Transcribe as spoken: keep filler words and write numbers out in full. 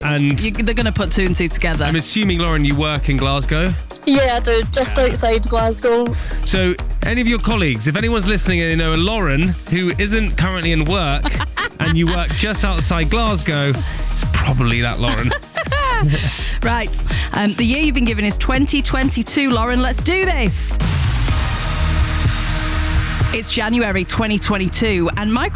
And You, they're going to put two and two together. I'm assuming, Lauren, you work in Glasgow? Yeah, I do, just outside Glasgow. So, any of your colleagues, if anyone's listening and they know a Lauren who isn't currently in work and you work just outside Glasgow, it's probably that Lauren. Right. Um, the year you've been given is twenty twenty-two, Lauren. Let's do this. It's January twenty twenty-two, and Microsoft